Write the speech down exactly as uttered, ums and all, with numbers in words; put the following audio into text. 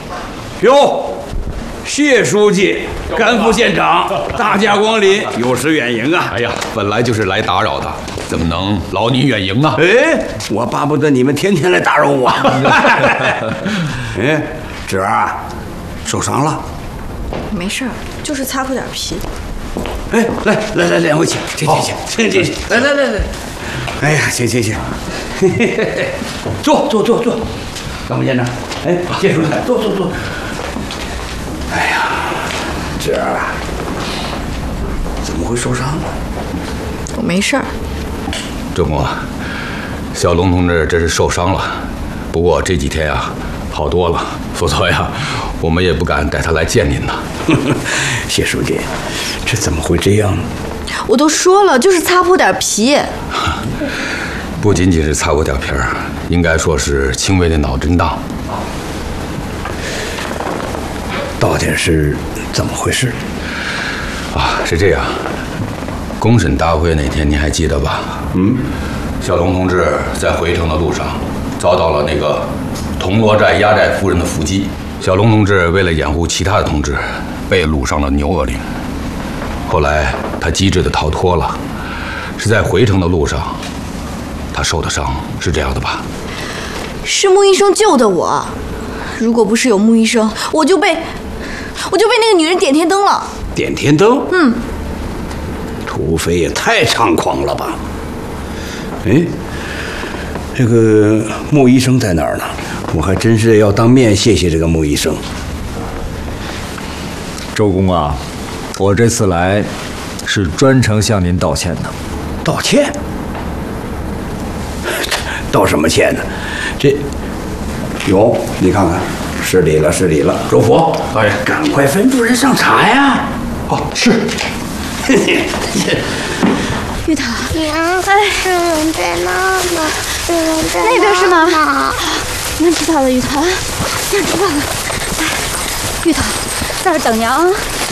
哟，谢书记，甘副县长，大驾光临，有失远迎啊！ 哎呀，本来就是来打扰的，怎么能劳您远迎呢？ 哎，我巴不得你们天天来打扰我。哎，侄儿，受伤了？ 没事儿，就是擦破点皮。 哎，来来来，两位请，请请请请请，来来来来。哎呀，请请请，坐坐坐坐，干部县长，哎，谢书记，坐坐坐。哎呀，侄儿啊，怎么会受伤呢？ 我没事儿。 周公啊，小龙同志这是受伤了，不过这几天啊好多了，否则呀我们也不敢带他来见您呢。 谢书记，这怎么会这样呢？ 我都说了，就是擦破点皮。 不仅仅是擦过点皮儿，应该说是轻微的脑震荡。 到底是怎么回事？ 啊，是这样。公审大会那天，您还记得吧？ 嗯。 小龙同志在回城的路上，遭到了那个铜锣寨压寨夫人的伏击。小龙同志为了掩护其他的同志，被掳上了牛额岭。后来他机智地逃脱了，是在回城的路上，他受的伤，是这样的吧？ 是穆医生救的我，如果不是有穆医生，我就被，我就被那个女人点天灯了。 点天灯？ 嗯。 土匪也太猖狂了吧！哎，这个穆医生在哪儿呢？我还真是要当面谢谢这个穆医生。 周公啊，我这次来是专程向您道歉的。 道歉？道什么歉呢？这，哟，你看看，失礼了，失礼了。周福， 哎， 赶快吩咐人上茶呀！ 哦，是。 玉堂， 娘，是人在那呢，是人在那边是吗？ 娘知道了，玉堂，娘知道了。来，玉堂，在这等娘啊。